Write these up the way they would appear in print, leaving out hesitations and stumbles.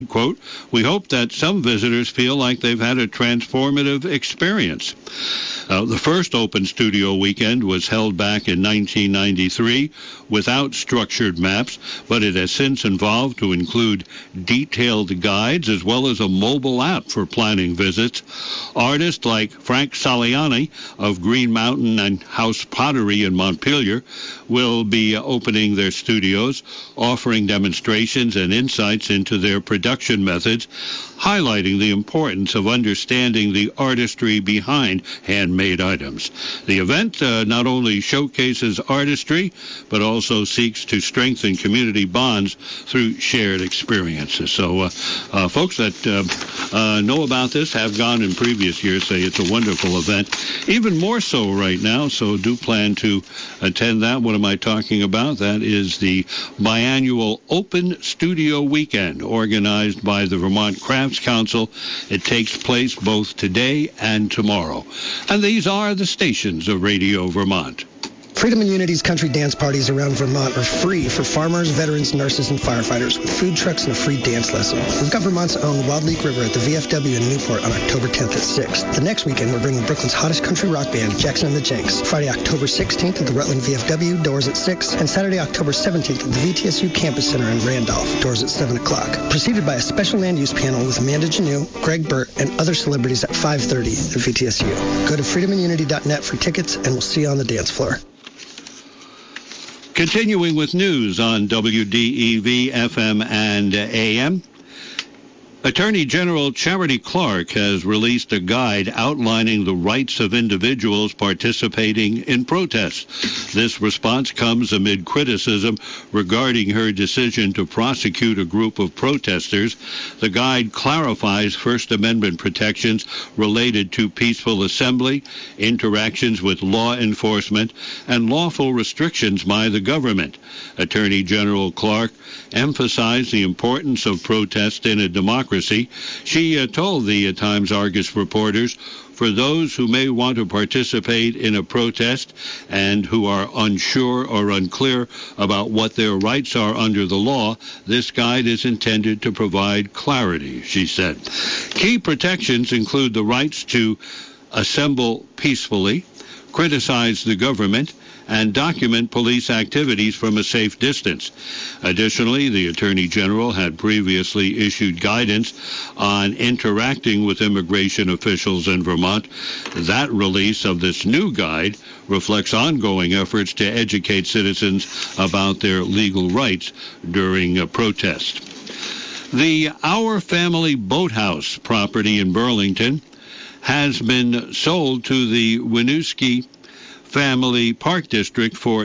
Quote, "We hope that some visitors feel like they've had a transformative experience." The first open studio weekend was held back in 1993 without structured maps, but it has since evolved to include detailed guides as well as a mobile app for planning visits. Artists like Frank Saliani of Green Mountain and House Pottery in Montpelier will be opening their studios, offering demonstrations and insights into their production methods, highlighting the importance of understanding the artistry behind handmade items. The event not only showcases artistry, but also seeks to strengthen community bonds through shared experiences. So folks that know about this, have gone in previous years, say it's a wonderful event, even more so right now, so do plan to attend that. What am I talking about? That is the biannual Open Studio Weekend, organized by the Vermont Crafts Council. It takes place both today and tomorrow. And these are the stations of Radio Vermont. Freedom and Unity's country dance parties around Vermont are free for farmers, veterans, nurses, and firefighters, with food trucks and a free dance lesson. We've got Vermont's own Wild Leak River at the VFW in Newport on October 10th at 6. The next weekend, we're bringing Brooklyn's hottest country rock band, Jackson and the Jenks. Friday, October 16th at the Rutland VFW, doors at 6. And Saturday, October 17th at the VTSU Campus Center in Randolph, doors at 7 o'clock. Preceded by a special land use panel with Amanda Janeau, Greg Burt, and other celebrities at 5:30 at VTSU. Go to freedomunity.net for tickets, and we'll see you on the dance floor. Continuing with news on WDEV FM and AM, Attorney General Charity Clark has released a guide outlining the rights of individuals participating in protests. This response comes amid criticism regarding her decision to prosecute a group of protesters. The guide clarifies First Amendment protections related to peaceful assembly, interactions with law enforcement, and lawful restrictions by the government. Attorney General Clark emphasized the importance of protest in a democracy. She told the Times-Argus reporters, "For those who may want to participate in a protest and who are unsure or unclear about what their rights are under the law, this guide is intended to provide clarity," she said. Key protections include the rights to assemble peacefully, criticize the government, and document police activities from a safe distance. Additionally, the Attorney General had previously issued guidance on interacting with immigration officials in Vermont. That release of this new guide reflects ongoing efforts to educate citizens about their legal rights during a protest. The Our Family Boathouse property in Burlington has been sold to the Winooski Family Park District for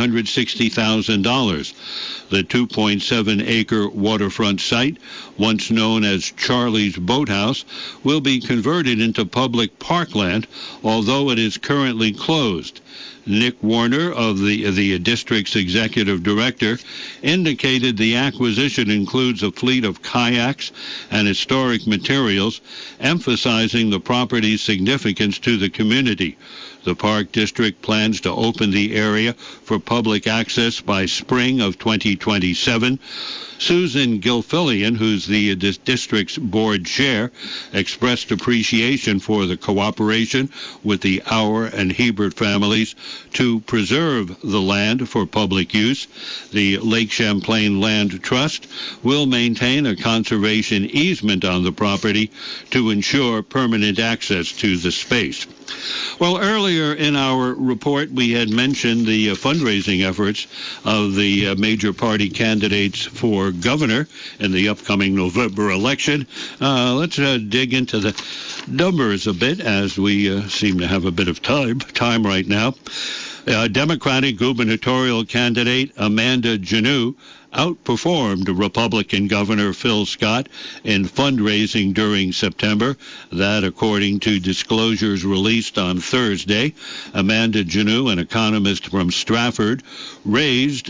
$960,000. The 2.7-acre waterfront site, once known as Charlie's Boathouse, will be converted into public parkland, although it is currently closed. Nick Warner, of the district's executive director, indicated the acquisition includes a fleet of kayaks and historic materials, emphasizing the property's significance to the community. The Park District plans to open the area for public access by spring of 2027. Susan Gilfillian, who's the district's board chair, expressed appreciation for the cooperation with the Auer and Hebert families to preserve the land for public use. The Lake Champlain Land Trust will maintain a conservation easement on the property to ensure permanent access to the space. Well, earlier in our report, we had mentioned the fundraising efforts of the major party candidates for governor in the upcoming November election. Let's dig into the numbers a bit, as we seem to have a bit of time right now. Democratic gubernatorial candidate Amanda Janeau outperformed Republican Governor Phil Scott in fundraising during September. That, according to disclosures released on Thursday. Amanda Janeau, an economist from Stratford, raised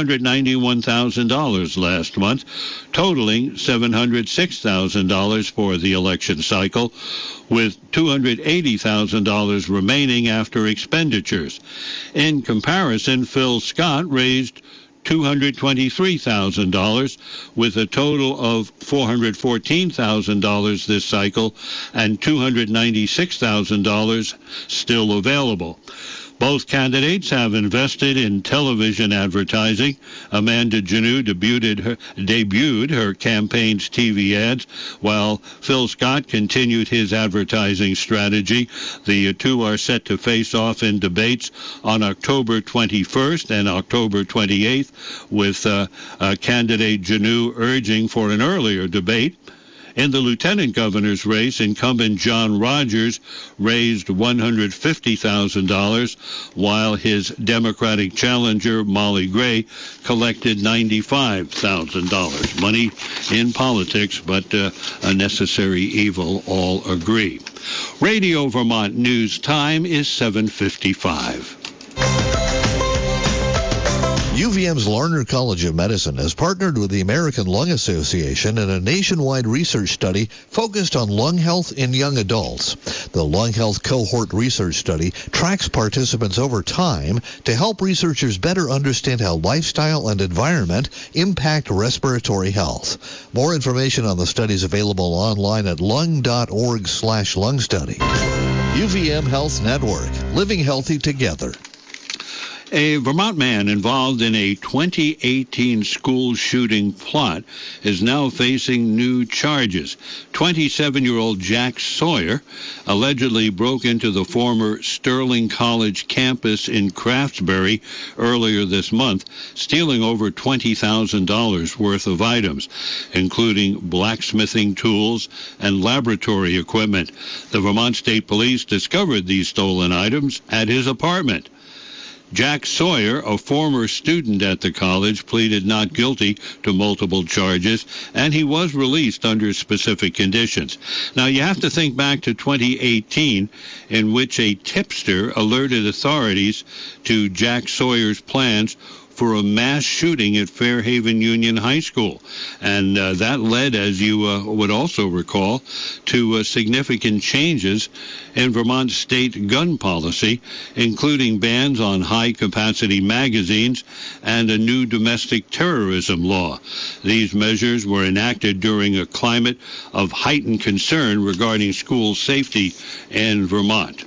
$291,000 last month, totaling $706,000 for the election cycle, with $280,000 remaining after expenditures. In comparison, Phil Scott raised $223,000, with a total of $414,000 this cycle and $296,000 still available. Both candidates have invested in television advertising. Amanda Janot debuted her campaign's TV ads, while Phil Scott continued his advertising strategy. The two are set to face off in debates on October 21st and October 28th, with candidate Janot urging for an earlier debate. In the lieutenant governor's race, incumbent John Rogers raised $150,000, while his Democratic challenger, Molly Gray, collected $95,000. Money in politics, but a necessary evil, all agree. Radio Vermont News time is 7:55. UVM's Larner College of Medicine has partnered with the American Lung Association in a nationwide research study focused on lung health in young adults. The Lung Health Cohort Research Study tracks participants over time to help researchers better understand how lifestyle and environment impact respiratory health. More information on the study is available online at lung.org/lung study. UVM Health Network, living healthy together. A Vermont man involved in a 2018 school shooting plot is now facing new charges. 27-year-old Jack Sawyer allegedly broke into the former Sterling College campus in Craftsbury earlier this month, stealing over $20,000 worth of items, including blacksmithing tools and laboratory equipment. The Vermont State Police discovered these stolen items at his apartment. Jack Sawyer, a former student at the college, pleaded not guilty to multiple charges, and he was released under specific conditions. Now, you have to think back to 2018, in which a tipster alerted authorities to Jack Sawyer's plans for a mass shooting at Fairhaven Union High School. And that led, as you would also recall, to significant changes in Vermont state gun policy, including bans on high-capacity magazines and a new domestic terrorism law. These measures were enacted during a climate of heightened concern regarding school safety in Vermont.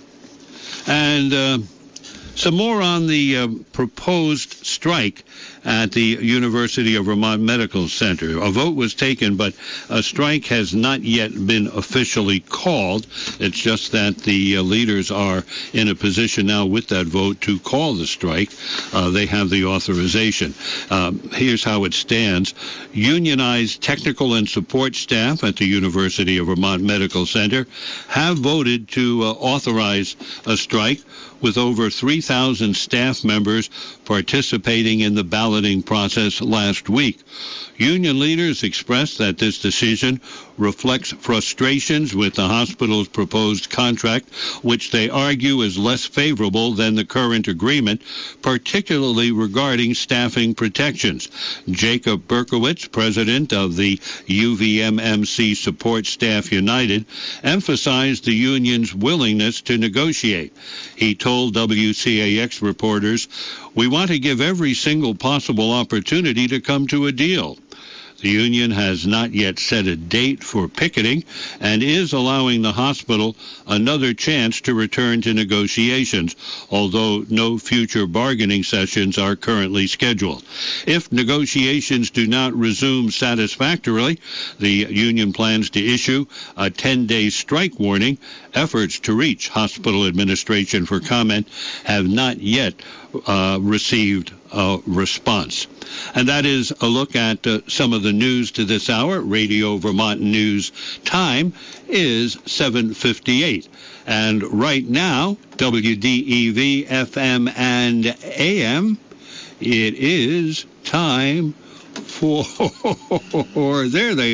And some more on the proposed strike at the University of Vermont Medical Center. A vote was taken, but a strike has not yet been officially called. It's just that the leaders are in a position now with that vote to call the strike. They have the authorization. Here's how it stands. Unionized technical and support staff at the University of Vermont Medical Center have voted to authorize a strike, with over 3,000 staff members participating in the balloting process last week. Union leaders expressed that this decision reflects frustrations with the hospital's proposed contract, which they argue is less favorable than the current agreement, particularly regarding staffing protections. Jacob Berkowitz, president of the UVMMC Support Staff United, emphasized the union's willingness to negotiate. He told WCAX reporters, "We want to give every single possible opportunity to come to a deal." The union has not yet set a date for picketing and is allowing the hospital another chance to return to negotiations, although no future bargaining sessions are currently scheduled. If negotiations do not resume satisfactorily, the union plans to issue a 10-day strike warning. Efforts to reach hospital administration for comment have not yet received a response. And that is a look at some of the news to this hour. Radio Vermont News time is 7:58. And right now, WDEV FM and AM, it is time for, there they